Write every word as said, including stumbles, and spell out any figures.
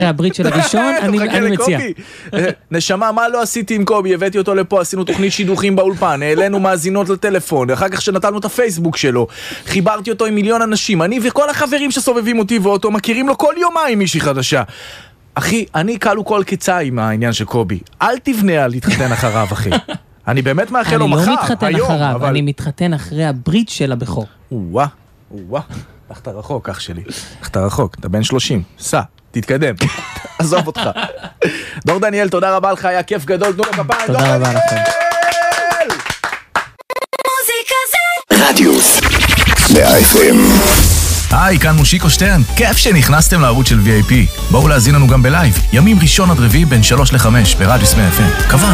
הברית של הראשון, אני מציע. נשמה, מה לא עשיתי עם קובי? הבאתי אותו לפה, עשינו תוכנית שידוכים באולפן, העלינו מאזינות לטלפון, אחר כך שנתנו את הפייסבוק שלו, חיברתי אותו עם מיליון אנשים, אני וכל החברים שסובבים אותי ואותו מכירים לו כל יומיים מישהי חדשה. אחי, אני קלו כל קיצה עם העניין של קובי. אל תבנה על להתחתן אחריו, אחי. אני באמת מאחל לו מחר, אני לא מתחתן אחריו, אני מתחתן אחרי הברית של הבכור. וואה, וואה. איך אתה רחוק, אח שלי? איך אתה רחוק? אתה בן שלושים. סע, תתקדם. עזוב אותך. דור דניאל, תודה רבה לך, היה כיף גדול. תנו לכפיים. תודה רבה לכם. רדיוס מאה אף אם. היי, כאן מושיקו שטרן. כיף שנכנסתם לערוץ של וי איי פי. בואו להזין לנו גם בלייב. ימים ראשון עד רביעי בין שלוש לחמש ברדיוס מאה אף אם. קבענו.